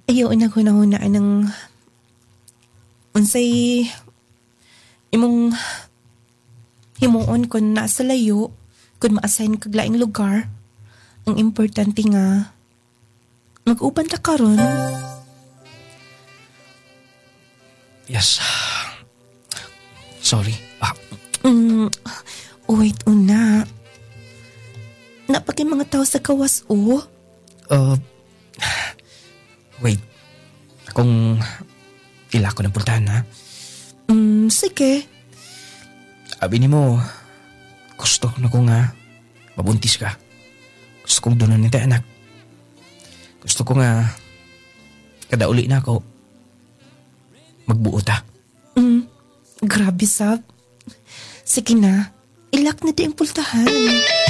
Ayaw na hunahunaan ng unsay imong himuon kung nasa layo, kung ma-assign kag laing lugar. Ang importante nga, mag-uban ta karon. Yes. Sorry. Wait, una. Napagay mga tao sa kawas, o? Wait. Kung ila ko ng pultahan, ha? Sige. Sabi ni mo, gusto na ko nga mabuntis ka. Gusto kong doon na anak. Gusto ko nga kada uli na ako magbuo ta. Grabe, Sab. Sige na, ilak na di ang pultahan.